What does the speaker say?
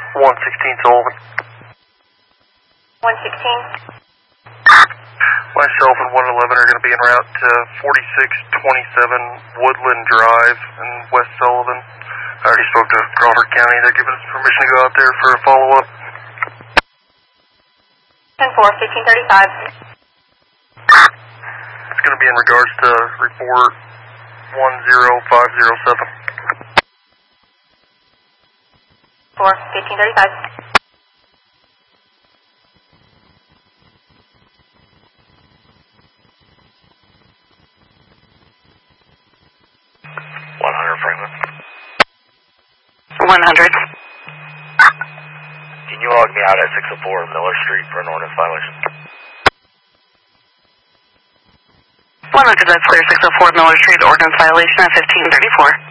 116 Sullivan. 116. Myself and 111 are going to be en route to 4627 Woodland Drive in West Sullivan. I already spoke to Crawford County. They're giving us permission to go out there for a follow-up. 10-4, 1535. It's going to be in regards to report 10507. 4, 1535. 100 Franklin. 100. Can you log me out at 604 Miller Street for an ordinance violation? 100, that's clear. 604 Miller Street, ordinance violation at 1534.